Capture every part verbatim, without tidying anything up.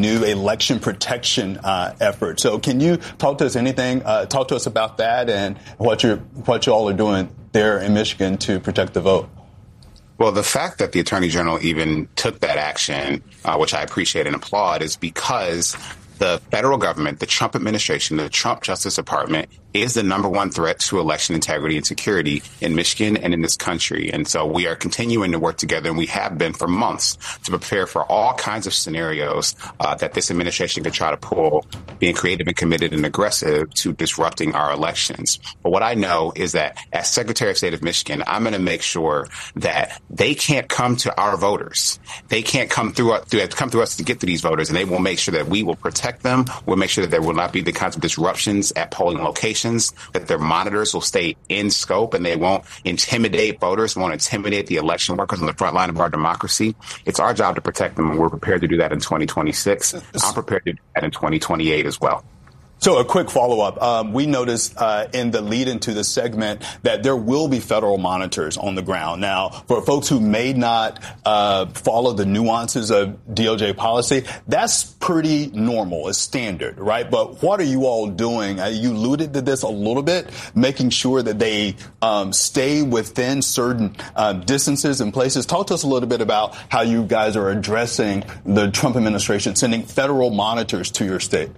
new election protection uh, effort. So can you talk to us anything, uh, talk to us about that and what you're, what you all are doing there in Michigan to protect the vote? Well, the fact that the Attorney General even took that action, uh, which I appreciate and applaud, is because the federal government, the Trump administration, the Trump Justice Department is the number one threat to election integrity and security in Michigan and in this country. And so we are continuing to work together, and we have been for months, to prepare for all kinds of scenarios uh, that this administration could try to pull, being creative and committed and aggressive to disrupting our elections. But what I know is that as Secretary of State of Michigan, I'm going to make sure that they can't come to our voters. They can't come through, through come through us to get to these voters, and they will make sure that we will protect them. We'll make sure that there will not be the kinds of disruptions at polling locations, that their monitors will stay in scope and they won't intimidate voters, won't intimidate the election workers on the front line of our democracy. It's our job to protect them, and we're prepared to do that in twenty twenty-six. I'm prepared to do that in twenty twenty-eight as well. So a quick follow-up. Um, we noticed uh, in the lead into the segment that there will be federal monitors on the ground. Now, for folks who may not uh, follow the nuances of D O J policy, that's pretty normal. It's standard, right? But what are you all doing? Uh, you alluded to this a little bit, making sure that they um, stay within certain uh, distances and places. Talk to us a little bit about how you guys are addressing the Trump administration sending federal monitors to your state.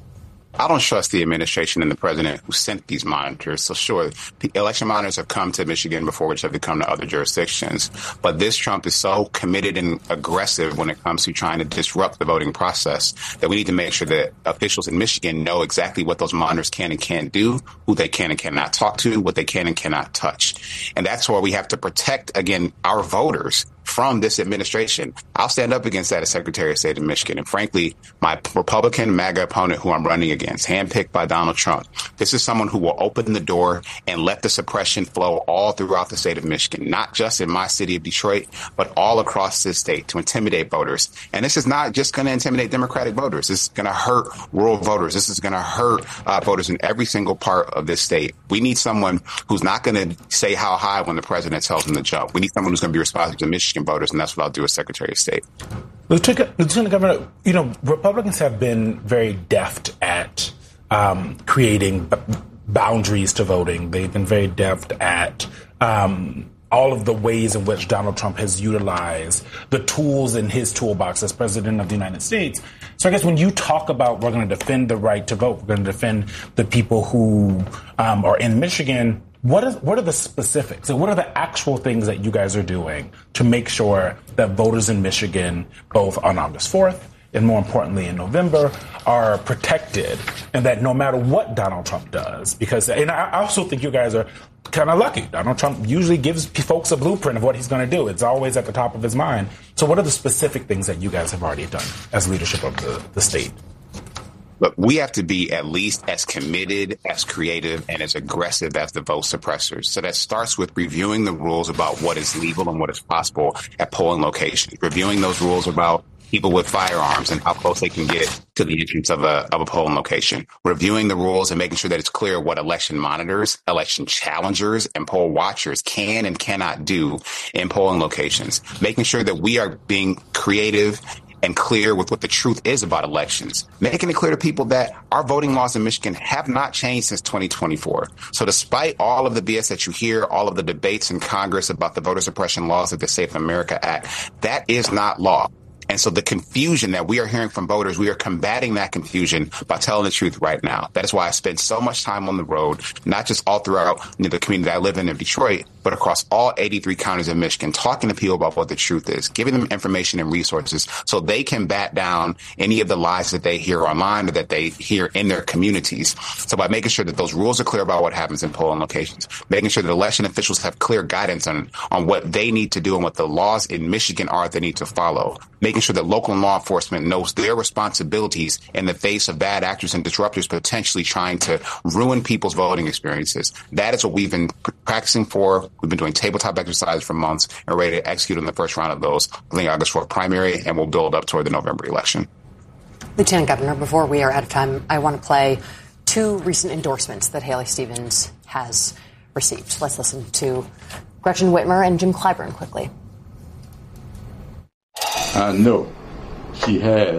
I don't trust the administration and the president who sent these monitors. So sure, the election monitors have come to Michigan before, which have come to other jurisdictions. But this Trump is so committed and aggressive when it comes to trying to disrupt the voting process that we need to make sure that officials in Michigan know exactly what those monitors can and can't do, who they can and cannot talk to, what they can and cannot touch. And that's why we have to protect, again, our voters from this administration. I'll stand up against that as Secretary of State of Michigan. And frankly, my Republican MAGA opponent who I'm running against, handpicked by Donald Trump, this is someone who will open the door and let the suppression flow all throughout the state of Michigan, not just in my city of Detroit, but all across this state to intimidate voters. And this is not just going to intimidate Democratic voters. This is going to hurt rural voters. This is going to hurt uh, voters in every single part of this state. We need someone who's not going to say how high when the president tells them to jump. We need someone who's going to be responsive to Michigan voters, and that's what I'll do as Secretary of State. Lieutenant, Lieutenant Governor, you know, Republicans have been very deft at um, creating b- boundaries to voting. They've been very deft at um, all of the ways in which Donald Trump has utilized the tools in his toolbox as president of the United States. So I guess when you talk about we're going to defend the right to vote, we're going to defend the people who um, are in Michigan, What is what are the specifics and what are the actual things that you guys are doing to make sure that voters in Michigan, both on August fourth and more importantly in November, are protected, and that no matter what Donald Trump does, because and I also think you guys are kind of lucky. Donald Trump usually gives folks a blueprint of what he's going to do. It's always at the top of his mind. So what are the specific things that you guys have already done as leadership of the, the state? Look, we have to be at least as committed, as creative, and as aggressive as the vote suppressors. So that starts with reviewing the rules about what is legal and what is possible at polling locations, reviewing those rules about people with firearms and how close they can get to the entrance of a of a polling location, reviewing the rules and making sure that it's clear what election monitors, election challengers, and poll watchers can and cannot do in polling locations, making sure that we are being creative and clear with what the truth is about elections, making it clear to people that our voting laws in Michigan have not changed since twenty twenty-four. So despite all of the B S that you hear, all of the debates in Congress about the voter suppression laws of the Safe America Act, that is not law. And so the confusion that we are hearing from voters, we are combating that confusion by telling the truth right now. That is why I spend so much time on the road, not just all throughout you know, the community that I live in in Detroit, but across all eighty-three counties of Michigan, talking to people about what the truth is, giving them information and resources so they can bat down any of the lies that they hear online or that they hear in their communities. So by making sure that those rules are clear about what happens in polling locations, making sure that election officials have clear guidance on, on what they need to do and what the laws in Michigan are that they need to follow, making sure that local law enforcement knows their responsibilities in the face of bad actors and disruptors potentially trying to ruin people's voting experiences. That is what we've been practicing for. We've been doing tabletop exercises for months and ready to execute on the first round of those in the August fourth primary, and we'll build up toward the November election. Lieutenant Governor, before we are out of time, I want to play two recent endorsements that Haley Stevens has received. Let's listen to Gretchen Whitmer and Jim Clyburn quickly. I know she has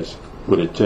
what it